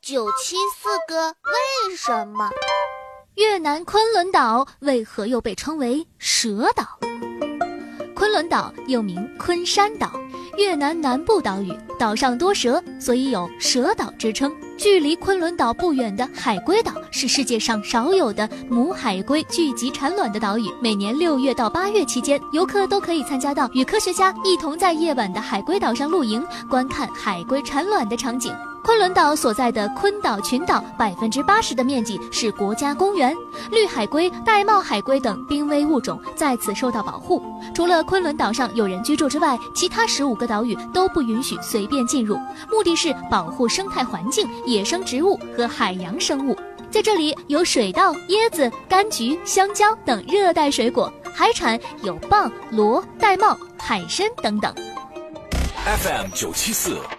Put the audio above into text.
974个为什么？ 越南昆仑岛为何又被称为蛇岛？昆仑岛又名昆山岛，越南南部岛屿，岛上多蛇，所以有蛇岛之称。距离昆仑岛不远的海龟岛是世界上少有的母海龟聚集产卵的岛屿。每年6月到8月期间，游客都可以参加到与科学家一同在夜晚的海龟岛上露营，观看海龟产卵的场景。昆仑岛所在的昆岛群岛80%的面积是国家公园，绿海龟、玳瑁海龟等濒危物种在此受到保护。除了昆仑岛上有人居住之外，其他15个岛屿都不允许随便进入，目的是保护生态环境、野生植物和海洋生物。在这里有水稻、椰子、柑橘、香蕉等热带水果，海产有蚌、螺、玳瑁、海参等等。 FM 974